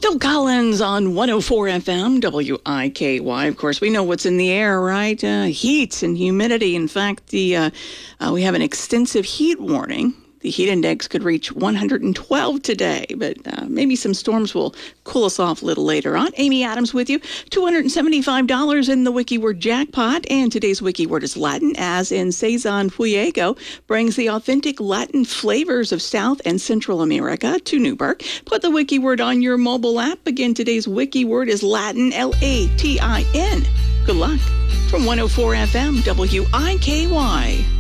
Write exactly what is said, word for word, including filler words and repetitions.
Phil Collins on one oh four F M, W I K Y. Of course, we know what's in the air, right? Uh, heat and humidity. In fact, the uh, uh, we have an extensive heat warning. The heat index could reach one hundred twelve today, but uh, maybe some storms will cool us off a little later on. Amy Adams with you. two hundred seventy-five dollars in the WikiWord jackpot, and today's WikiWord is Latin, as in Sazon Fuego brings the authentic Latin flavors of South and Central America to Newburgh. Put the WikiWord on your mobile app. Again, today's WikiWord is Latin, L A T I N. Good luck from one oh four F M, W I K Y.